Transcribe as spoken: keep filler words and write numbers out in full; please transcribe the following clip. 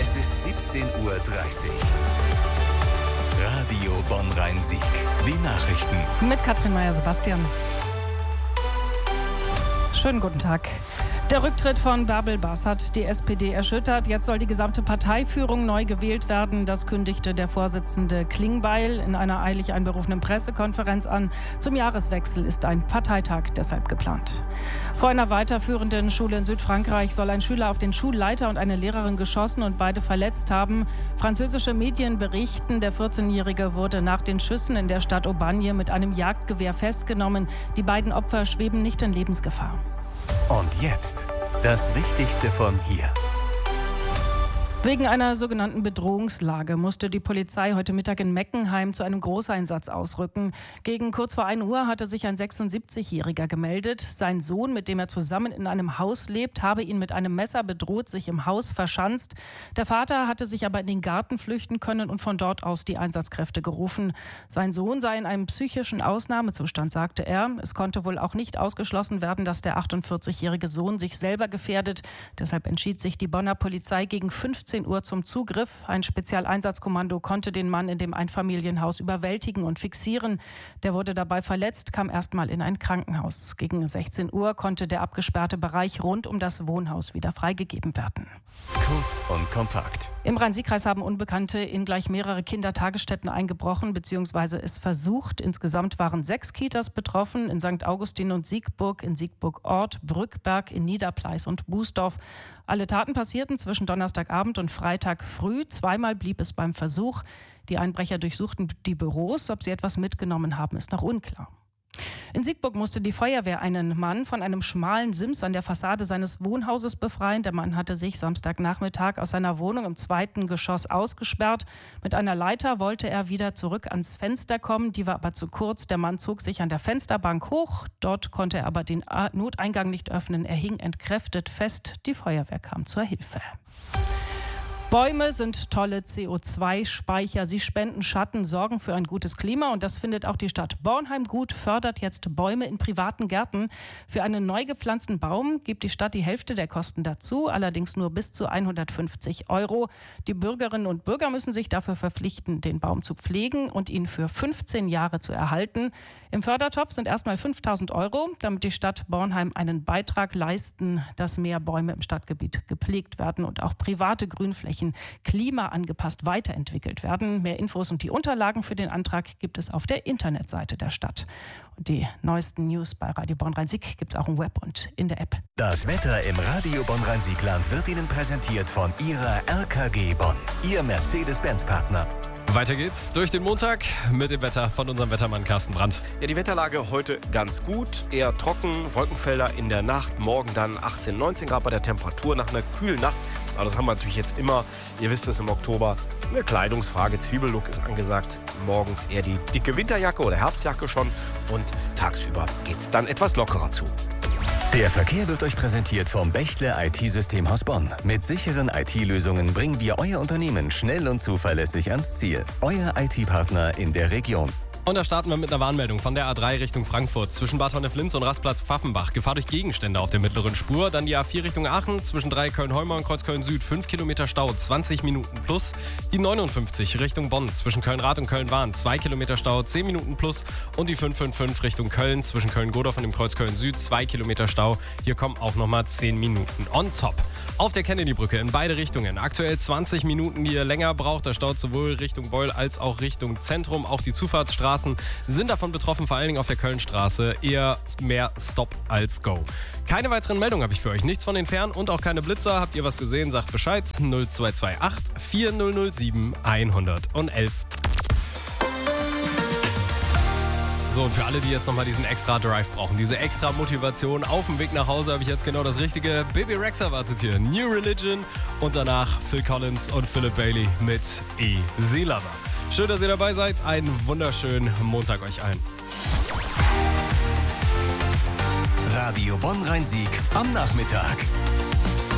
Es ist siebzehn Uhr dreißig. Radio Bonn-Rhein-Sieg. Die Nachrichten. Mit Katrin Meyer-Sebastian. Schönen guten Tag. Der Rücktritt von Bärbel Bass hat die S P D erschüttert. Jetzt soll die gesamte Parteiführung neu gewählt werden. Das kündigte der Vorsitzende Klingbeil in einer eilig einberufenen Pressekonferenz an. Zum Jahreswechsel ist ein Parteitag deshalb geplant. Vor einer weiterführenden Schule in Südfrankreich soll ein Schüler auf den Schulleiter und eine Lehrerin geschossen und beide verletzt haben. Französische Medien berichten, der vierzehnjährige wurde nach den Schüssen in der Stadt Aubagne mit einem Jagdgewehr festgenommen. Die beiden Opfer schweben nicht in Lebensgefahr. Und jetzt das Wichtigste von hier. Wegen einer sogenannten Bedrohungslage musste die Polizei heute Mittag in Meckenheim zu einem Großeinsatz ausrücken. Gegen kurz vor ein Uhr hatte sich ein sechsundsiebzigjähriger gemeldet. Sein Sohn, mit dem er zusammen in einem Haus lebt, habe ihn mit einem Messer bedroht, sich im Haus verschanzt. Der Vater hatte sich aber in den Garten flüchten können und von dort aus die Einsatzkräfte gerufen. Sein Sohn sei in einem psychischen Ausnahmezustand, sagte er. Es konnte wohl auch nicht ausgeschlossen werden, dass der achtundvierzigjährige Sohn sich selber gefährdet. Deshalb entschied sich die Bonner Polizei gegen fünfzehn Uhr zum Zugriff. Ein Spezialeinsatzkommando konnte den Mann in dem Einfamilienhaus überwältigen und fixieren. Der wurde dabei verletzt, kam erstmal in ein Krankenhaus. Gegen sechzehn Uhr konnte der abgesperrte Bereich rund um das Wohnhaus wieder freigegeben werden. Kurz und kompakt. Im Rhein-Sieg-Kreis haben Unbekannte in gleich mehrere Kindertagesstätten eingebrochen bzw. es versucht. Insgesamt waren sechs Kitas betroffen, in Sankt Augustin und Siegburg, in Siegburg-Ort, Brückberg, in Niederpleis und Bußdorf. Alle Taten passierten zwischen Donnerstagabend und Freitag früh. Zweimal blieb es beim Versuch. Die Einbrecher durchsuchten die Büros. Ob sie etwas mitgenommen haben, ist noch unklar. In Siegburg musste die Feuerwehr einen Mann von einem schmalen Sims an der Fassade seines Wohnhauses befreien. Der Mann hatte sich Samstagnachmittag aus seiner Wohnung im zweiten Geschoss ausgesperrt. Mit einer Leiter wollte er wieder zurück ans Fenster kommen. Die war aber zu kurz. Der Mann zog sich an der Fensterbank hoch. Dort konnte er aber den Noteingang nicht öffnen. Er hing entkräftet fest. Die Feuerwehr kam zur Hilfe. Bäume sind tolle C O zwei Speicher. Sie spenden Schatten, sorgen für ein gutes Klima. Und das findet auch die Stadt Bornheim gut, fördert jetzt Bäume in privaten Gärten. Für einen neu gepflanzten Baum gibt die Stadt die Hälfte der Kosten dazu, allerdings nur bis zu hundertfünfzig Euro. Die Bürgerinnen und Bürger müssen sich dafür verpflichten, den Baum zu pflegen und ihn für fünfzehn Jahre zu erhalten. Im Fördertopf sind erstmal fünftausend Euro, damit die Stadt Bornheim einen Beitrag leisten, dass mehr Bäume im Stadtgebiet gepflegt werden und auch private Grünflächen klimaangepasst weiterentwickelt werden. Mehr Infos und die Unterlagen für den Antrag gibt es auf der Internetseite der Stadt. Und die neuesten News bei Radio Bonn-Rhein-Sieg gibt es auch im Web und in der App. Das Wetter im Radio Bonn-Rhein-Sieg-Land wird Ihnen präsentiert von Ihrer R K G Bonn, Ihr Mercedes-Benz-Partner. Weiter geht's durch den Montag mit dem Wetter von unserem Wettermann Carsten Brandt. Ja, die Wetterlage heute ganz gut, eher trocken, Wolkenfelder in der Nacht, morgen dann achtzehn, neunzehn Grad bei der Temperatur nach einer kühlen Nacht. Aber das haben wir natürlich jetzt immer, ihr wisst es, im Oktober. Eine Kleidungsfrage, Zwiebellook ist angesagt. Morgens eher die dicke Winterjacke oder Herbstjacke schon und tagsüber geht's dann etwas lockerer zu. Der Verkehr wird euch präsentiert vom Bechtle I T-Systemhaus Bonn. Mit sicheren I T-Lösungen bringen wir euer Unternehmen schnell und zuverlässig ans Ziel. Euer I T-Partner in der Region. Und da starten wir mit einer Warnmeldung von der A drei Richtung Frankfurt. Zwischen Bad Honnef-Linz und Rastplatz Pfaffenbach. Gefahr durch Gegenstände auf der mittleren Spur. Dann die A vier Richtung Aachen. Zwischen Dreiecköln-Holmer und Kreuzköln-Süd. fünf Kilometer Stau, zwanzig Minuten plus. Die neunundfünfzig Richtung Bonn. Zwischen Köln-Rath und Köln-Wahn. zwei Kilometer Stau, zehn Minuten plus. Und die fünf fünf fünf Richtung Köln. Zwischen Köln-Godorf und dem Kreuz Köln-Süd. zwei Kilometer Stau. Hier kommen auch nochmal zehn Minuten on top. Auf der Kennedy-Brücke in beide Richtungen. Aktuell zwanzig Minuten, die ihr länger braucht. Da staut sowohl Richtung Beul als auch Richtung Zentrum. Auch die Zufahrtsstraßen sind davon betroffen, vor allen Dingen auf der Kölnstraße. Eher mehr Stop als Go. Keine weiteren Meldungen habe ich für euch. Nichts von den Fern und auch keine Blitzer. Habt ihr was gesehen? Sagt Bescheid. null zwei zwei acht vier null null sieben eins eins eins. So, und für alle, die jetzt nochmal diesen extra Drive brauchen, diese extra Motivation auf dem Weg nach Hause, habe ich jetzt genau das Richtige. Baby Rexha wartet hier. New Religion und danach Phil Collins und Philip Bailey mit Easy Lover. Schön, dass ihr dabei seid. Einen wunderschönen Montag euch allen. Radio Bonn-Rhein-Sieg am Nachmittag.